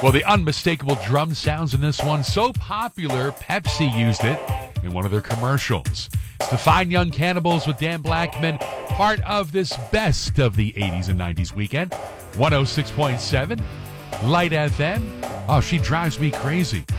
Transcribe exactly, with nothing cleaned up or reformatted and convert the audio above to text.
Well, the unmistakable drum sounds in this one, so popular, Pepsi used it in one of their commercials. It's the Fine Young Cannibals with Dan Blackman, part of this best of the eighties and nineties weekend. one oh six point seven, Light F M. Oh, she drives me crazy.